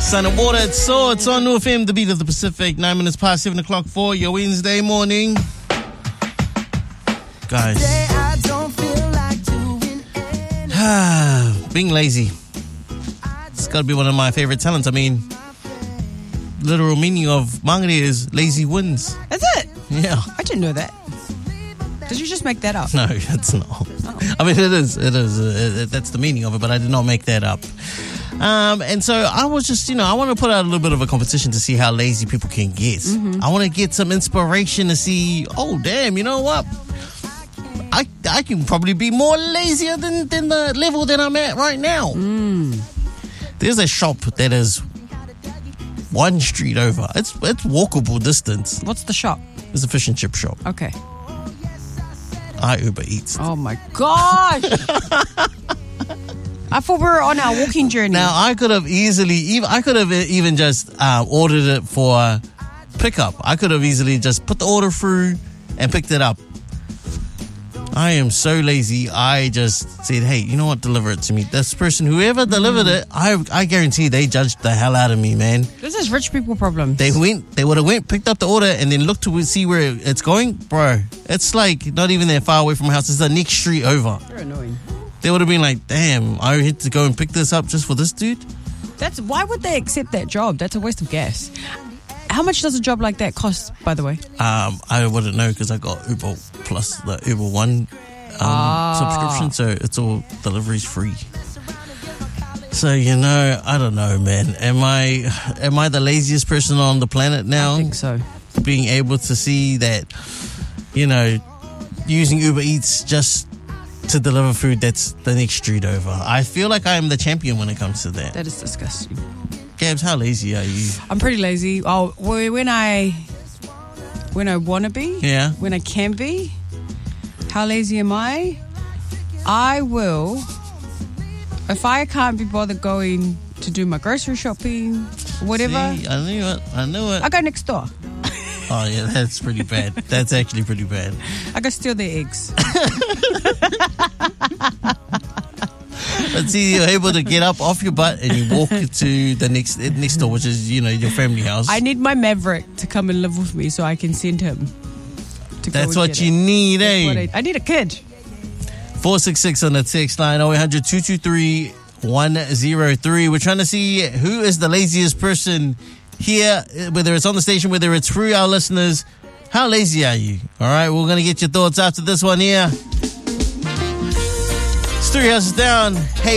Sun and Water, it's on New FM, the beat of the Pacific. 9 minutes past 7 o'clock for your Wednesday morning. Guys. Being lazy. It's got to be one of my favorite talents. I mean, literal meaning of mangere is lazy wins. Is it? Yeah. I didn't know that. Did you just make that up? No, it's not. Oh. I mean, it is. That's the meaning of it, but I did not make that up. And so I was just, I want to put out a little bit of a competition to see how lazy people can get. Mm-hmm. I want to get some inspiration to see, oh, damn, you know what? I can probably be more lazier than the level that I'm at right now. There's a shop that is one street over. It's walkable distance. What's the shop? It's a fish and chip shop. Okay. I Uber Eats. Oh my gosh! I thought we were on our walking journey. Now I could have even just ordered it for pickup. I could have easily just put the order through and picked it up. I am so lazy. I just said, hey, you know what? Deliver it to me. This person, whoever delivered it, I guarantee they judged the hell out of me, man. This is rich people problems. They would have picked up the order and then looked to see where it's going. Bro, it's like not even that far away from my house. It's the next street over. You're annoying. They would have been like, damn, I had to go and pick this up just for this dude? Why would they accept that job? That's a waste of gas. How much does a job like that cost, by the way? I wouldn't know because I got Uber Plus, the Uber One subscription, so it's all deliveries free. So, I don't know, man. Am I the laziest person on the planet now? I think so. Being able to see that, using Uber Eats just to deliver food that's the next street over. I feel like I am the champion when it comes to that. That is disgusting. Gabs, how lazy are you? I'm pretty lazy. Oh, when I want to be, yeah, when I can be. How lazy am I? I will, if I can't be bothered going to do my grocery shopping, whatever. See, I knew it. I go next door. Oh yeah, that's pretty bad. That's actually pretty bad. I go steal their eggs. But see, you're able to get up off your butt and you walk to the next door, which is, your family house. I need my Maverick to come and live with me so I can send him to That's go and what you need, I need a kid. 466 on the text line, 0800 223 103. We're trying to see who is the laziest person here, whether it's on the station, whether it's through our listeners. How lazy are you? All right, we're going to get your thoughts after this one here. It's 3 houses down. Hey.